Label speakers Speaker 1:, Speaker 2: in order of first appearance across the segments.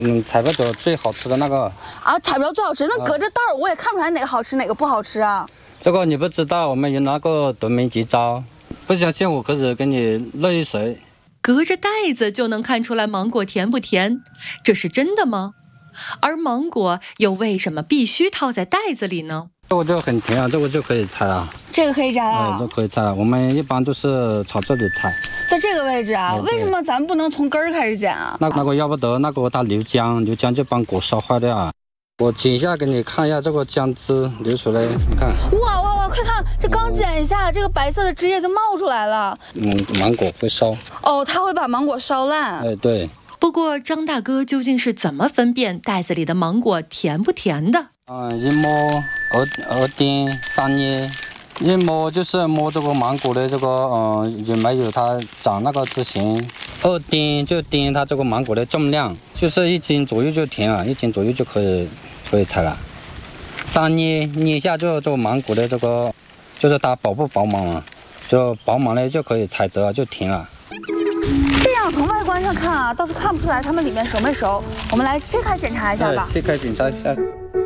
Speaker 1: 采不着最好吃的那个
Speaker 2: 啊，采不着最好吃，那隔着袋儿我也看不出来哪个好吃哪个不好吃啊。
Speaker 1: 这个你不知道，我们用那个独门绝招，不相信我可以给你热一水。
Speaker 3: 隔着袋子就能看出来芒果甜不甜，这是真的吗？而芒果又为什么必须套在袋子里呢？
Speaker 1: 这个就很甜啊，这个就可以采了。
Speaker 2: 这个可以摘啊？
Speaker 1: 这可以采了。我们一般都是朝这里采。
Speaker 2: 在这个位置啊？为什么咱们不能从根儿开始剪啊？
Speaker 1: 那个要不得，那个它流浆就把果烧坏掉啊。我剪一下给你看一下这个浆汁流出来，你看。
Speaker 2: 哇！快看，这刚剪一下，这个白色的汁液就冒出来了。
Speaker 1: 芒果会烧。哦，
Speaker 2: 它会把芒果烧烂。
Speaker 1: 哎，对。
Speaker 3: 不过张大哥究竟是怎么分辨袋子里的芒果甜不甜的？
Speaker 1: 一摸二丁三捏，一摸就是摸这个芒果的这个有没有它长那个枝形。二丁就丁它这个芒果的重量，就是1斤左右就甜了，1斤左右就可以采了。三捏一下就这个芒果的这个，就是它饱不饱满了，就饱满了就可以采摘就甜了。
Speaker 2: 这样从外观上看啊，倒是看不出来它们里面熟没熟。我们来切开检查一下吧。
Speaker 1: 切开检查一下。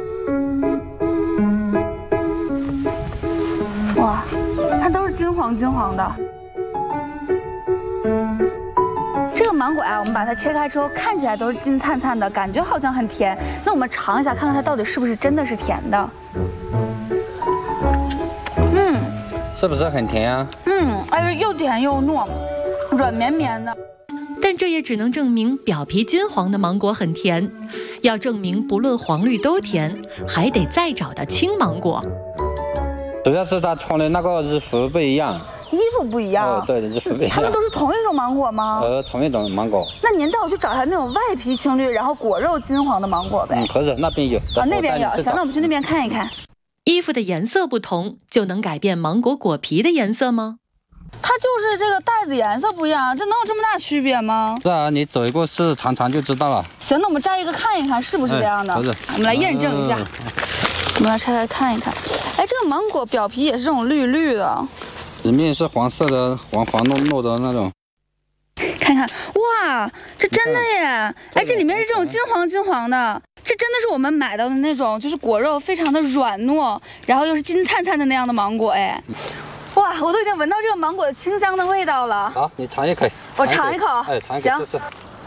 Speaker 2: 哇，它都是金黄的。这个芒果啊，我们把它切开之后，看起来都是金灿灿的，感觉好像很甜。那我们尝一下，看看它到底是不是真的是甜的。
Speaker 1: 是不是很甜啊？
Speaker 2: 又甜又糯，软绵绵的。
Speaker 3: 但这也只能证明表皮金黄的芒果很甜。要证明不论黄绿都甜，还得再找到青芒果。
Speaker 1: 主要是它穿的那个衣服不一样。
Speaker 2: 衣服不一样。
Speaker 1: 对，衣服不一样。
Speaker 2: 它们都是同一种芒果吗？
Speaker 1: 同一种芒果。
Speaker 2: 那您带我去找一下那种外皮青绿，然后果肉金黄的芒果呗。
Speaker 1: 可以，那边有。
Speaker 2: 那边有。行，那我们去那边看一看。
Speaker 3: 衣服的颜色不同，就能改变芒果果皮的颜色吗？
Speaker 2: 它就是这个袋子颜色不一样，这能有这么大区别吗？
Speaker 1: 是啊，你走一过试尝尝就知道了。
Speaker 2: 行，那我们摘一个看一看是不是这样的。
Speaker 1: 可以。
Speaker 2: 我们来验证一下。我们来拆开看一看。哎，这个芒果表皮也是这种绿绿的，
Speaker 1: 里面是黄色的，黄糯糯的那种。
Speaker 2: 看看，哇，这真的耶！哎，这里面是这种金黄的。这真的是我们买到的那种，就是果肉非常的软糯，然后又是金灿灿的那样的芒果，哎，哇，我都已经闻到这个芒果的清香的味道了。
Speaker 1: 好，你尝一口。
Speaker 2: 我尝一口。
Speaker 1: 哎，尝一口试试。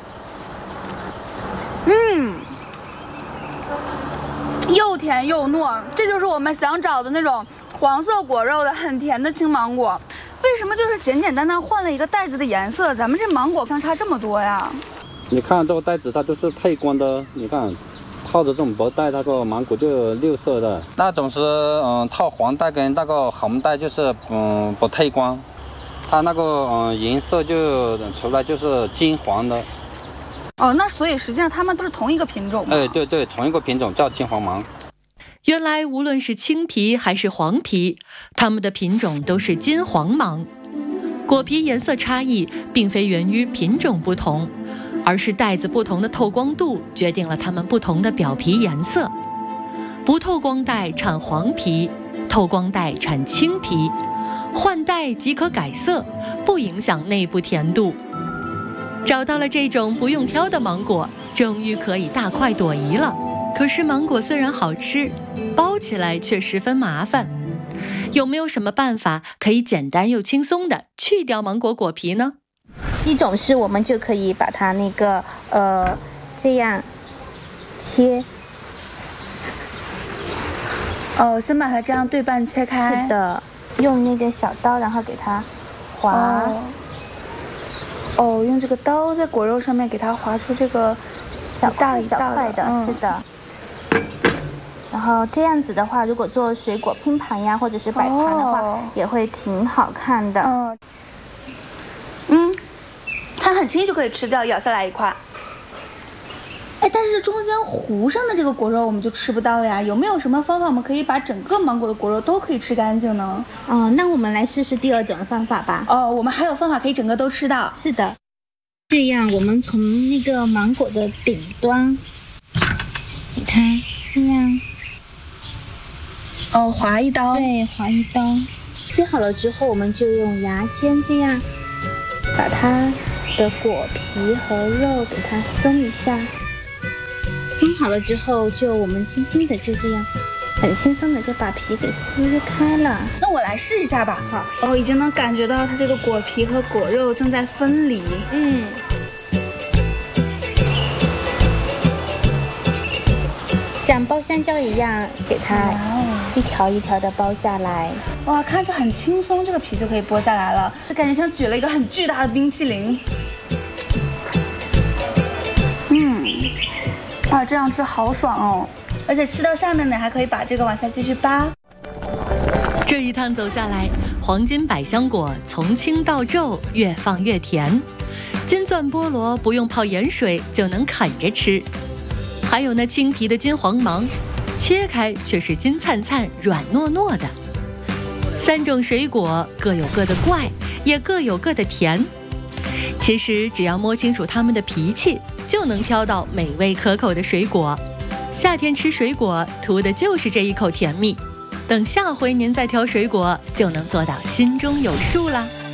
Speaker 2: 又甜又糯，这就是我们想找的那种黄色果肉的很甜的青芒果。为什么就是简简单单换了一个袋子的颜色，咱们这芒果相差这么多呀？
Speaker 1: 你看这个袋子它都是配光的，你看。套着这种薄袋，那个芒果就绿色的。那种是套黄袋跟那个红袋就是不配光，它那个颜色就出来就是金黄的。
Speaker 2: 那所以实际上它们都是同一个品种吗？
Speaker 1: 对，同一个品种叫金黄芒。
Speaker 3: 原来无论是青皮还是黄皮，它们的品种都是金黄芒。果皮颜色差异并非源于品种不同，而是袋子不同的透光度决定了它们不同的表皮颜色。不透光袋产黄皮，透光袋产青皮，换袋即可改色，不影响内部甜度。找到了这种不用挑的芒果，终于可以大快朵颐了。可是芒果虽然好吃，包起来却十分麻烦。有没有什么办法可以简单又轻松地去掉芒果果皮呢？
Speaker 4: 一种是我们就可以把它那个这样切。
Speaker 2: 先把它这样对半切开。
Speaker 4: 是的，用那个小刀，然后给它划。
Speaker 2: 用这个刀在果肉上面给它划出这个
Speaker 4: 小块的，是的。然后这样子的话，如果做水果拼盘呀，或者是摆盘的话，也会挺好看的。
Speaker 2: 它很轻易就可以吃掉，咬下来一块。哎，但是中间糊上的这个果肉我们就吃不到了呀。有没有什么方法我们可以把整个芒果的果肉都可以吃干净呢？
Speaker 4: 那我们来试试第二种方法吧。
Speaker 2: 我们还有方法可以整个都吃到。
Speaker 4: 是的，这样我们从那个芒果的顶端给它这样。
Speaker 2: 划一刀。
Speaker 4: 对，划一刀。切好了之后，我们就用牙签这样把它的果皮和肉给它松一下。 松好了之后，就我们轻轻的就这样，很轻松的就把皮给撕开了。
Speaker 2: 那我来试一下吧。好，哦，已经能感觉到它这个果皮和果肉正在分离。
Speaker 4: 像包香蕉一样，给它一条一条的剥下来。
Speaker 2: 哇，看着很轻松，这个皮就可以剥下来了，就感觉像举了一个很巨大的冰淇淋。哇，这样吃好爽哦！而且吃到上面呢，还可以把这个往下继续扒。
Speaker 3: 这一趟走下来，黄金百香果从轻到皱，越放越甜。金钻菠萝不用泡盐水就能啃着吃。还有那青皮的金黄芒，切开却是金灿灿、软糯糯的。3种水果各有各的怪，也各有各的甜。其实只要摸清楚它们的脾气，就能挑到美味可口的水果。夏天吃水果，图的就是这一口甜蜜。等下回您再挑水果，就能做到心中有数啦。